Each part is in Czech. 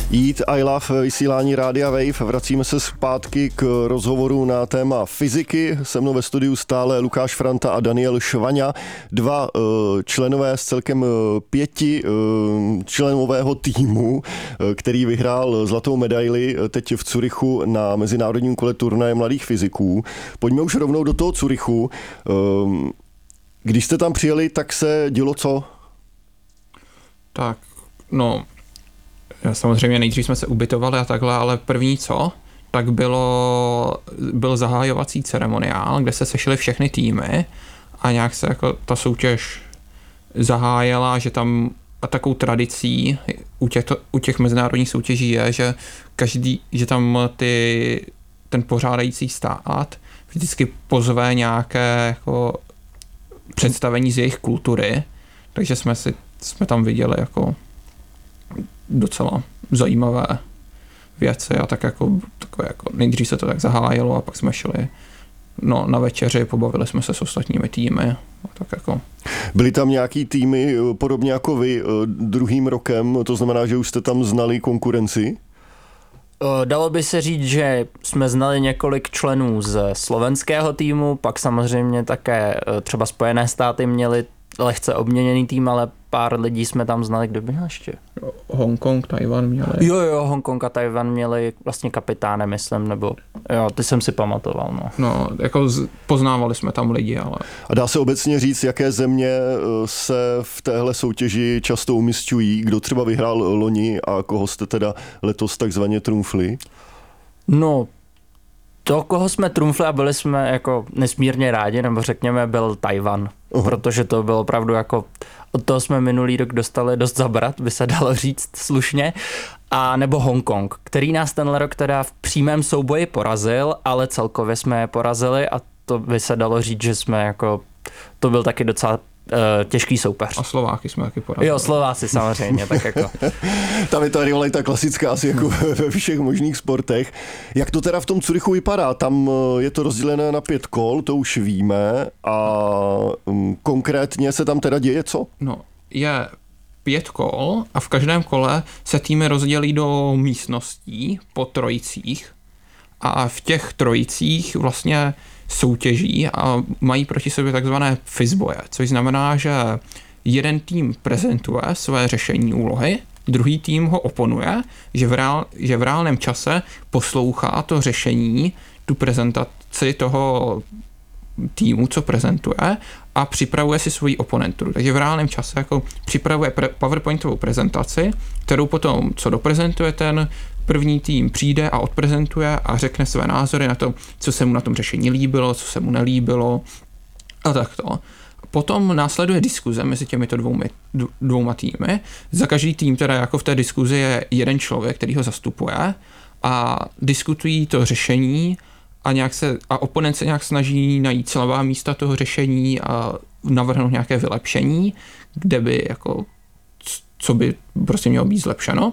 Jít I Love vysílání Rádia Wave. Vracíme se zpátky k rozhovoru na téma fyziky. Se mnou ve studiu stále Lukáš Franta a Daniel Švaňa, dva členové z celkem 5 členového týmu, který vyhrál zlatou medaili teď v Curychu na mezinárodním kole turnaje mladých fyziků. Pojďme už rovnou do toho Curychu. Když jste tam přijeli, tak se dělo co? Tak, no, samozřejmě nejdřív jsme se ubytovali a takhle, ale první co, tak byl zahájovací ceremoniál, kde se sešly všechny týmy a nějak se jako ta soutěž zahájila, že tam a takovou tradicí u těch mezinárodních soutěží je, že tam ten pořádající stát vždycky pozve nějaké jako představení z jejich kultury, takže jsme tam viděli jako docela zajímavé věci a tak jako nejdřív se to tak zahájilo a pak jsme šli na večeři, pobavili jsme se s ostatními týmy. Tak jako. Byly tam nějaký týmy podobně jako vy druhým rokem, to znamená, že už jste tam znali konkurenci? Dalo by se říct, že jsme znali několik členů z slovenského týmu, pak samozřejmě také třeba Spojené státy měly lehce obměněný tým, ale pár lidí jsme tam znali, kdo by měl ještě. Hongkong, Tajvan měli. Jo, Hongkong a Tajvan měli vlastně kapitáne, myslím, nebo jo, ty jsem si pamatoval, no. No, jako poznávali jsme tam lidi, ale... A dá se obecně říct, jaké země se v téhle soutěži často umisťují, kdo třeba vyhrál loni a koho jste teda letos takzvaně trumfli? No, to, koho jsme trumfli a byli jsme jako nesmírně rádi, nebo řekněme, byl Tajvan, protože to bylo opravdu jako, od toho jsme minulý rok dostali dost zabrat, by se dalo říct slušně, a nebo Hongkong, který nás tenhle rok teda v přímém souboji porazil, ale celkově jsme je porazili a to by se dalo říct, že jsme jako, to byl taky docela těžký soupeř. A Slováky jsme taky porazili. Jo, Slováci samozřejmě, tak jako. Tam je ta rivalita klasická asi jako ve všech možných sportech. Jak to teda v tom Curychu vypadá? Tam je to rozdělené na 5 kol, to už víme, a konkrétně se tam teda děje co? No, je 5 kol a v každém kole se týmy rozdělí do místností po trojicích a v těch trojicích vlastně soutěží a mají proti sobě takzvané fizboje, což znamená, že jeden tým prezentuje své řešení úlohy, druhý tým ho oponuje, že v reálném čase poslouchá to řešení, tu prezentaci toho týmu, co prezentuje, a připravuje si svoji oponenturu. Takže v reálném čase jako připravuje PowerPointovou prezentaci, kterou potom, co doprezentuje, ten první tým přijde a odprezentuje a řekne své názory na to, co se mu na tom řešení líbilo, co se mu nelíbilo a takto. Potom následuje diskuze mezi těmito dvouma týmy. Za každý tým teda jako v té diskuzi je jeden člověk, který ho zastupuje a diskutují to řešení a oponent se nějak snaží najít slabá místa toho řešení a navrhnout nějaké vylepšení, kde by jako, co by prostě mělo být zlepšeno.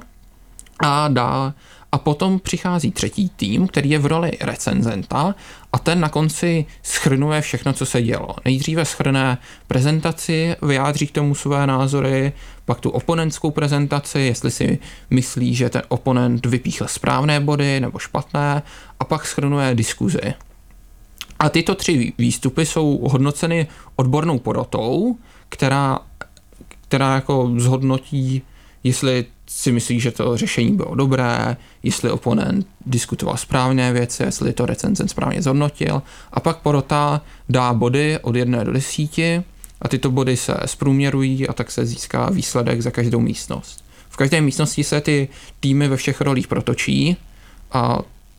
A potom přichází třetí tým, který je v roli recenzenta a ten na konci shrnuje všechno, co se dělo. Nejdříve shrne prezentaci, vyjádří k tomu své názory, pak tu oponentskou prezentaci, jestli si myslí, že ten oponent vypíchl správné body nebo špatné, a pak shrnuje diskuzi. A tyto 3 výstupy jsou hodnoceny odbornou porotou, která jako zhodnotí, jestli si myslí, že to řešení bylo dobré, jestli oponent diskutoval správné věci, jestli to recenzent správně zhodnotil, a pak porota dá body od 1 do 10 a tyto body se zprůměrují a tak se získá výsledek za každou místnost. V každé místnosti se ty týmy ve všech rolích protočí a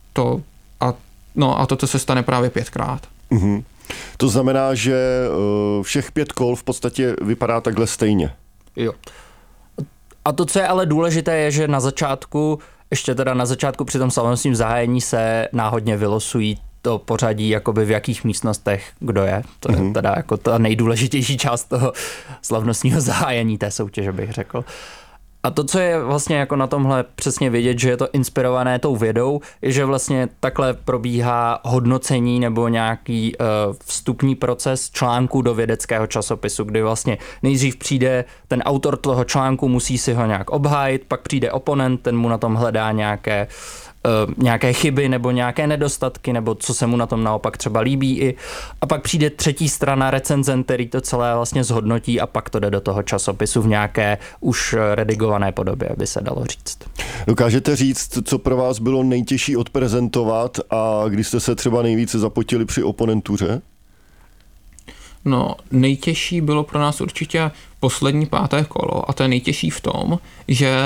toto se stane právě 5krát. Mm-hmm. To znamená, že všech 5 kol v podstatě vypadá takhle stejně. Jo. A to, co je ale důležité, je, že na začátku při tom slavnostním zahájení se náhodně vylosují to pořadí, jakoby v jakých místnostech kdo je. To je teda jako ta nejdůležitější část toho slavnostního zahájení té soutěže, bych řekl. A to, co je vlastně jako na tomhle přesně vidět, že je to inspirované tou vědou, je, že vlastně takhle probíhá hodnocení nebo nějaký vstupní proces článku do vědeckého časopisu, kdy vlastně nejdřív přijde ten autor toho článku, musí si ho nějak obhájit, pak přijde oponent, ten mu na tom hledá nějaké chyby nebo nějaké nedostatky, nebo co se mu na tom naopak třeba líbí i. A pak přijde třetí strana, recenzent, který to celé vlastně zhodnotí a pak to jde do toho časopisu v nějaké už redigované podobě, by se dalo říct. Dokážete říct, co pro vás bylo nejtěžší odprezentovat a kdy jste se třeba nejvíce zapotili při oponentuře? No, nejtěžší bylo pro nás určitě poslední 5. kolo a to je nejtěžší v tom, že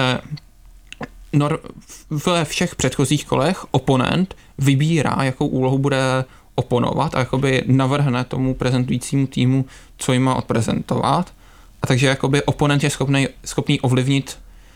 ve všech předchozích kolech oponent vybírá, jakou úlohu bude oponovat a jakoby navrhne tomu prezentujícímu týmu, co jim má odprezentovat. A takže jakoby oponent je schopný ovlivnit,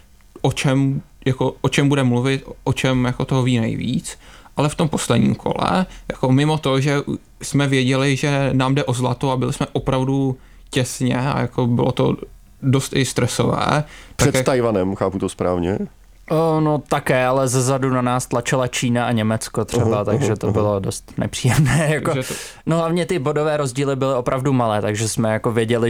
o čem bude mluvit, o čem jako toho ví nejvíc. Ale v tom posledním kole, jako mimo to, že jsme věděli, že nám jde o zlato a byli jsme opravdu těsně a jako bylo to dost i stresové. Před Tajvanem, chápu to správně? No také, ale zezadu na nás tlačila Čína a Německo třeba, takže to bylo dost nepříjemné. Jako. No hlavně ty bodové rozdíly byly opravdu malé, takže jsme jako věděli,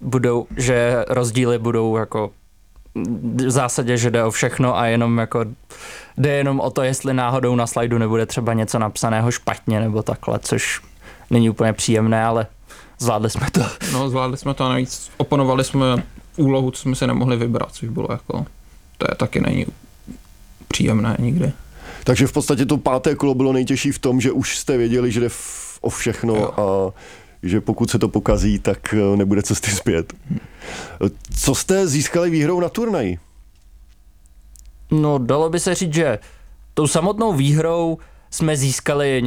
že rozdíly budou jako v zásadě, že jde o všechno a jde jenom o to, jestli náhodou na slajdu nebude třeba něco napsaného špatně nebo takhle, což není úplně příjemné, ale zvládli jsme to. No, zvládli jsme to a navíc oponovali jsme úlohu, co jsme se nemohli vybrat, což bylo jako, to je taky není příjemné nikdy. Takže v podstatě to 5. kolo bylo nejtěžší v tom, že už jste věděli, že jde o všechno a že pokud se to pokazí, tak nebude cesty zpět. Co jste získali výhrou na turnaji? No, dalo by se říct, že tou samotnou výhrou jsme získali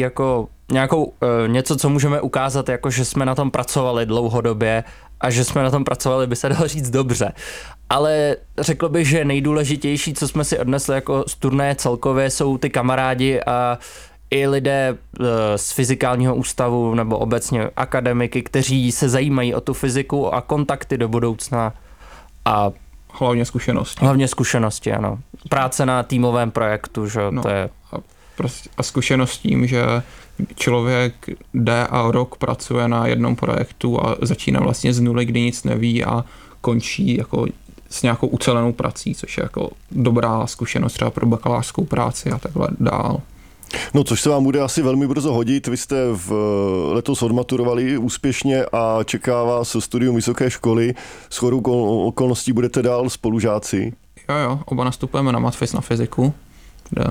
něco, co můžeme ukázat, jako že jsme na tom pracovali dlouhodobě a že jsme na tom pracovali, by se dalo říct, dobře. Ale řekl bych, že nejdůležitější, co jsme si odnesli jako z turnaje celkově, jsou ty kamarádi a i lidé z fyzikálního ústavu nebo obecně akademiky, kteří se zajímají o tu fyziku a kontakty do budoucna a hlavně zkušenosti. Hlavně zkušenosti, ano. Práce na týmovém projektu, že to je... A zkušenost tím, že člověk jde a rok pracuje na jednom projektu a začíná vlastně z nuly, kdy nic neví a končí jako s nějakou ucelenou prací, což je jako dobrá zkušenost třeba pro bakalářskou práci a takhle dál. No, což se vám bude asi velmi brzo hodit. Vy jste letos odmaturovali úspěšně a čeká vás studium vysoké školy. Shodou okolností budete dál spolužáci. Jo, oba nastupujeme na matfis na fyziku, kde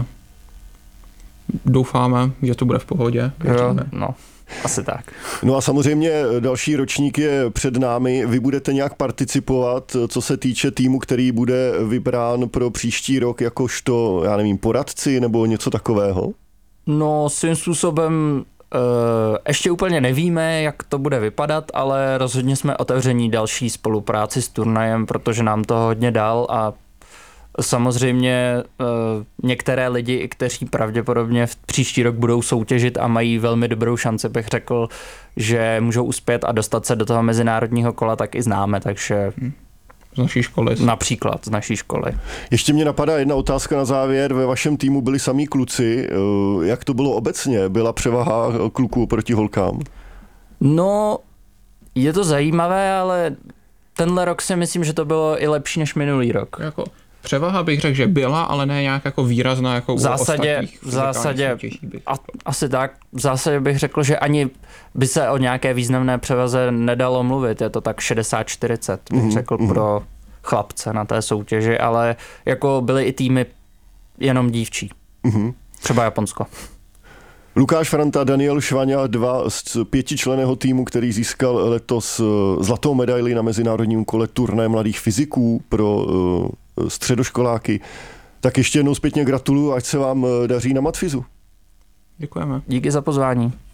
doufáme, že to bude v pohodě. Jo, no, asi tak. No a samozřejmě další ročník je před námi. Vy budete nějak participovat, co se týče týmu, který bude vybrán pro příští rok jakožto, já nevím, poradci nebo něco takového? No, svým způsobem ještě úplně nevíme, jak to bude vypadat, ale rozhodně jsme otevření další spolupráci s turnajem, protože nám to hodně dal a samozřejmě některé lidi, kteří pravděpodobně v příští rok budou soutěžit a mají velmi dobrou šanci, bych řekl, že můžou uspět a dostat se do toho mezinárodního kola, tak i známe, takže... Z naší školy. Například z naší školy. Ještě mě napadá jedna otázka na závěr. Ve vašem týmu byli samí kluci. Jak to bylo obecně? Byla převaha kluků proti holkám? No, je to zajímavé, ale tenhle rok si myslím, že to bylo i lepší než minulý rok. Jako převaha bych řekl, že byla, ale ne nějak jako výrazná jako v zásadě asi tak. V zásadě bych řekl, že ani by se o nějaké významné převaze nedalo mluvit. Je to tak 60-40, bych řekl, pro chlapce na té soutěži, ale jako byly i týmy jenom dívčí. Třeba Japonsko. Lukáš Franta, Daniel Švaňa, 2 z 5členného týmu, který získal letos zlatou medaili na mezinárodním kole turnaje mladých fyziků pro středoškoláky. Tak ještě jednou zpětně gratuluju, ať se vám daří na matfizu. Děkujeme. Díky za pozvání.